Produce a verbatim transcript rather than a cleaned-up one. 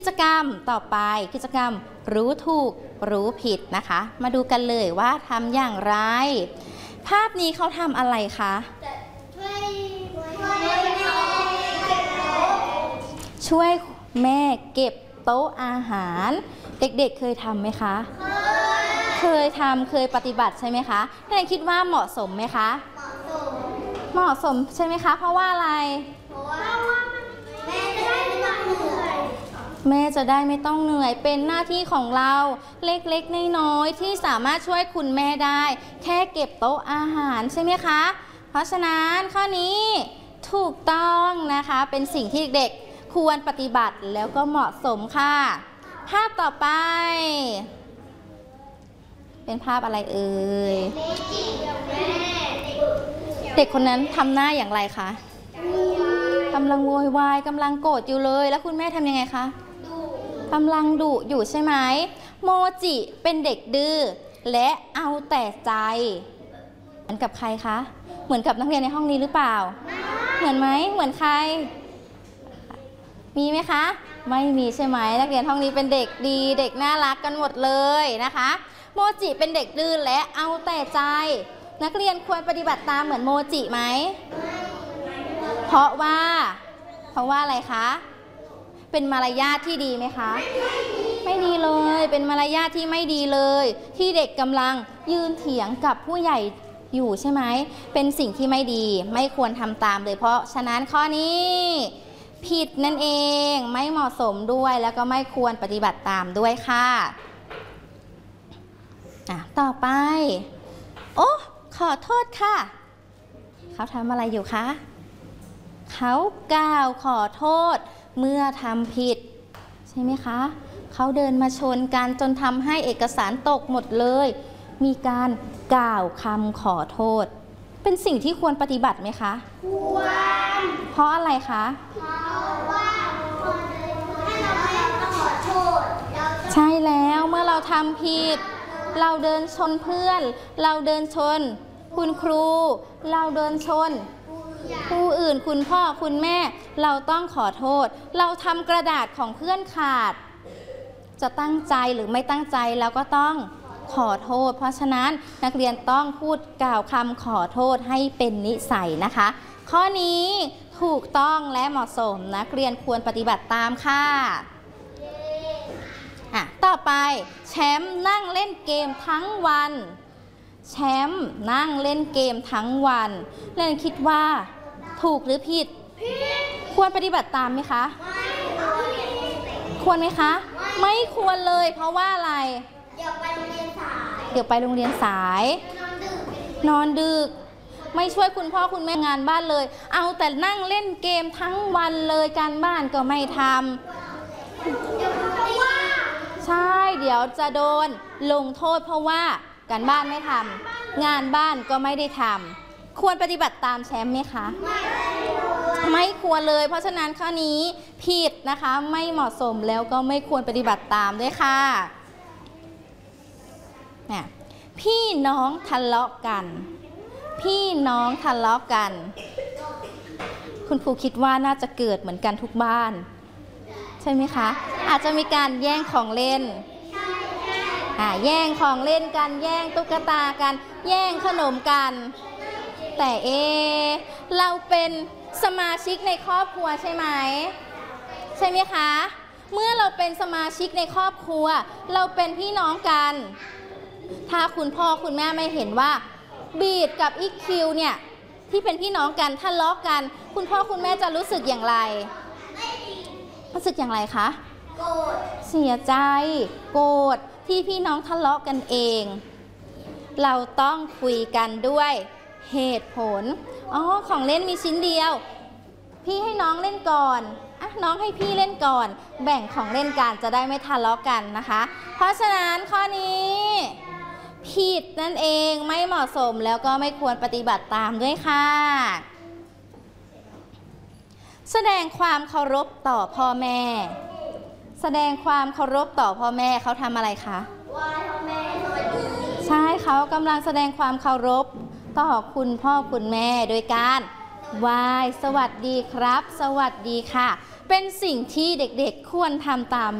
กิจกรรมต่อไปกิจกรรมรู้ถูกรู้ผิดนะคะมาดูกันเลยว่าทำอย่างไรภาพนี้เขาทำอะไรคะช่วยแม่เก็บโต๊ะอาหารเด็กๆ เคยทำไหมคะเคยทำเคยปฏิบัติใช่ไหมคะท่านคิดว่าเหมาะสมไหมคะเหมาะสมใช่ไหมคะเพราะว่าอะไรแม่จะได้ไม่ต้องเหนื่อยเป็นหน้าที่ของเราเล็กๆน้อยๆที่สามารถช่วยคุณแม่ได้แค่เก็บโต๊ะอาหารใช่ไหมคะเพราะฉะนั้นข้อนี้ถูกต้องนะคะเป็นสิ่งที่เด็กควรปฏิบัติแล้วก็เหมาะสมค่ะภาพต่อไปเป็นภาพอะไรเอ่ยเด็กคนนั้นทำหน้าอย่างไรคะกำลังโวยวายกำลังโกรธอยู่เลยแล้วคุณแม่ทำยังไงคะกำลังดุอยู่ใช่ไหมโมจิเป็นเด็กดื้อและเอาแต่ใจเหมือนกับใครคะเหมือนกับนักเรียนในห้องนี้หรือเปล่าเหมือนไหมเหมือนใครมีไหมคะไม่มีใช่ไหมนักเรียนห้องนี้เป็นเด็กดีเด็กน่ารักกันหมดเลยนะคะโมจิเป็นเด็กดื้อและเอาแต่ใจนักเรียนควรปฏิบัติตามเหมือนโมจิไหมเพราะว่าเพราะว่าอะไรคะเป็นมารยาทที่ดีไหมคะไม่ดีเลยเป็นมารยาทที่ไม่ดีเลยที่เด็กกำลังยืนเถียงกับผู้ใหญ่อยู่ใช่ไหมเป็นสิ่งที่ไม่ดีไม่ควรทำตามเลยเพราะฉะนั้นข้อนี้ผิดนั่นเองไม่เหมาะสมด้วยแล้วก็ไม่ควรปฏิบัติตามด้วยค่ะอ่ะต่อไปโอ้ขอโทษค่ะเขาทำอะไรอยู่คะเขากล่าวขอโทษเมื่อทำผิดใช่ไหมคะเขาเดินมาชนกันจนทำให้เอกสารตกหมดเลยมีการกล่าวคำขอโทษเป็นสิ่งที่ควรปฏิบัติไหมคะควรเพราะอะไรคะเพราะว่าให้เราไม่ต้องขอโทษใช่แล้วเมื่อเราทำผิดเราเดินชนเพื่อนเราเดินชนคุณครูเราเดินชนผู้อื่นคุณพ่อคุณแม่เราต้องขอโทษเราทำกระดาษของเพื่อนขาดจะตั้งใจหรือไม่ตั้งใจเราก็ต้องขอโทษเพราะฉะนั้นนักเรียนต้องพูดกล่าวคำขอโทษให้เป็นนิสัยนะคะข้อนี้ถูกต้องและเหมาะสมนักเรียนควรปฏิบัติตามค่ะอ่ะต่อไปแชมป์นั่งเล่นเกมทั้งวันแชมป์นั่งเล่นเกมทั้งวันเรียนคิดว่าถูกหรือผิดควรปฏิบัติตามไหมคะควรไหมคะไม่ควรเลยเพราะว่าอะไรเดี๋ยวไปโรงเรียนสายเดี๋ยวไปโรงเรียนสายนอนดึกไม่ช่วยคุณพ่อคุณแม่งานบ้านเลยเอาแต่นั่งเล่นเกมทั้งวันเลยการบ้านก็ไม่ทำใช่เดี๋ยวจะโดนลงโทษเพราะว่าการบ้านไม่ทำงานบ้านก็ไม่ได้ทำควรปฏิบัติตามแชมป์ไหมคะไม่ควรเลยเพราะฉะนั้นข้อนี้ผิดนะคะไม่เหมาะสมแล้วก็ไม่ควรปฏิบัติตามด้วยค่ะเนี่ยพี่น้องทะเลาะกันพี่น้องทะเลาะกันคุณครูคิดว่าน่าจะเกิดเหมือนกันทุกบ้านใช่ไหมคะอาจจะมีการแย่งของเล่นแย่งของเล่นกันแย่งตุ๊กตากันแย่งขนมกันแต่เอเราเป็นสมาชิกในครอบครัวใช่ไหมใช่ไหมคะเมื่อเราเป็นสมาชิกในครอบครัวเราเป็นพี่น้องกันถ้าคุณพ่อคุณแม่ไม่เห็นว่าบีดกับอีคิวเนี่ยที่เป็นพี่น้องกันทะเลาะกันคุณพ่อคุณแม่จะรู้สึกอย่างไรรู้สึกอย่างไรคะโกรธเสียใจโกรธที่พี่น้องทะเลาะกันเองเราต้องคุยกันด้วยเหตุผลอ๋อของเล่นมีชิ้นเดียวพี่ให้น้องเล่นก่อนอ่ะน้องให้พี่เล่นก่อนแบ่งของเล่นกันจะได้ไม่ทะเลาะกันนะคะเพราะฉะนั้นข้อนี้ผิดนั่นเองไม่เหมาะสมแล้วก็ไม่ควรปฏิบัติตามด้วยค่ะแสดงความเคารพต่อพ่อแม่แสดงความเคารพต่อพ่อแม่เขาทำอะไรคะไหว้พ่อแม่สวัสดีใช่เขากำลังแสดงความเคารพต่อคุณพ่อคุณแม่โดยการไหว้สวัสดีครับสวัสดีค่ะเป็นสิ่งที่เด็กๆควรทำตาม